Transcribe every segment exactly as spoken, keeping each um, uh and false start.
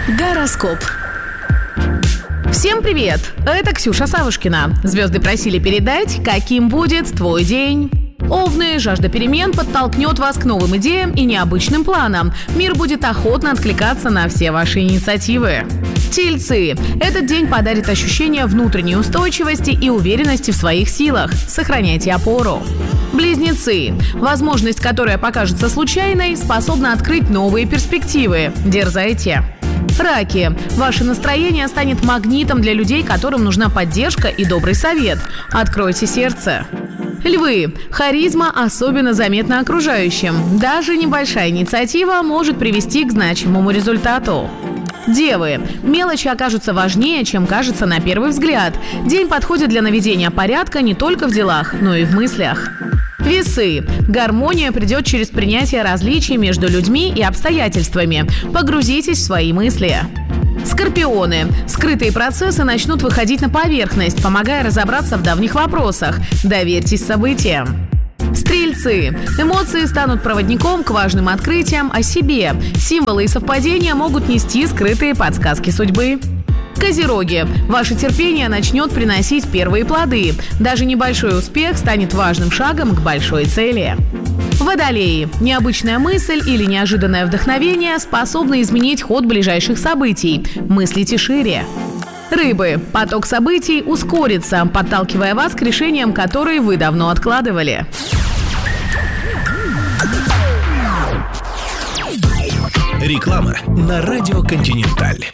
Гороскоп. Всем привет! Это Ксюша Савушкина. Звезды просили передать, каким будет твой день. Овны, жажда перемен подтолкнет вас к новым идеям и необычным планам. Мир будет охотно откликаться на все ваши инициативы. Тельцы. Этот день подарит ощущение внутренней устойчивости и уверенности в своих силах. Сохраняйте опору. Близнецы. Возможность, которая покажется случайной, способна открыть новые перспективы. Дерзайте. Раки. Ваше настроение станет магнитом для людей, которым нужна поддержка и добрый совет. Откройте сердце. Львы. Харизма особенно заметна окружающим. Даже небольшая инициатива может привести к значимому результату. Девы. Мелочи окажутся важнее, чем кажется на первый взгляд. День подходит для наведения порядка не только в делах, но и в мыслях. Весы. Гармония придет через принятие различий между людьми и обстоятельствами. Погрузитесь в свои мысли. Скорпионы. Скрытые процессы начнут выходить на поверхность, помогая разобраться в давних вопросах. Доверьтесь событиям. Стрельцы. Эмоции станут проводником к важным открытиям о себе. Символы и совпадения могут нести скрытые подсказки судьбы. Козероги. Ваше терпение начнет приносить первые плоды. Даже небольшой успех станет важным шагом к большой цели. Водолеи. Необычная мысль или неожиданное вдохновение способны изменить ход ближайших событий. Мыслите шире. Рыбы. Поток событий ускорится, подталкивая вас к решениям, которые вы давно откладывали. Реклама на радио «Континенталь».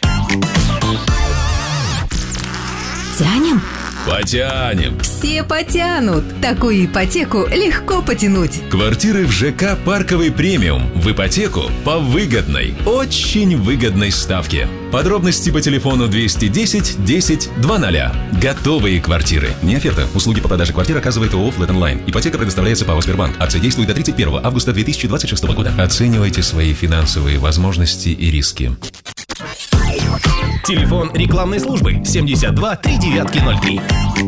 Тянем? Потянем. Все потянут. Такую ипотеку легко потянуть. Квартиры в ЖК «Парковый премиум» в ипотеку по выгодной, очень выгодной ставке. Подробности по телефону двести десять десять двадцать. Готовые квартиры. Не оферта. Услуги по продаже квартир оказывает ООО «Флэт Онлайн». Ипотека предоставляется ПАО «Сбербанк». Акция действует до тридцать первого августа две тысячи двадцать шестого года. Оценивайте свои финансовые возможности и риски. Телефон рекламной службы семьдесят два три девятки ноль три.